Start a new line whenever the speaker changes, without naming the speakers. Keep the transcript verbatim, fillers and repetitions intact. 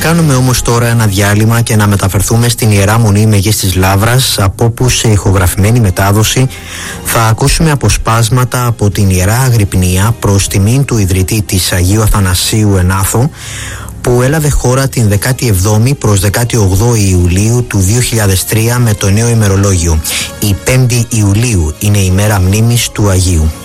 κάνουμε όμως τώρα ένα διάλειμμα και να μεταφερθούμε στην Ιερά Μονή Μεγής της Λαύρας, από όπου σε ηχογραφημένη μετάδοση θα ακούσουμε αποσπάσματα από την Ιερά Αγρυπνία προς τιμήν του ιδρυτή της Αγίου Αθανασίου Ενάθο, που έλαβε χώρα την δεκάτη εβδόμη προς δεκάτη ογδόη Ιουλίου του δύο χιλιάδες τρία με το νέο ημερολόγιο. Η πέμπτη Ιουλίου είναι η μέρα μνήμης του Αγίου.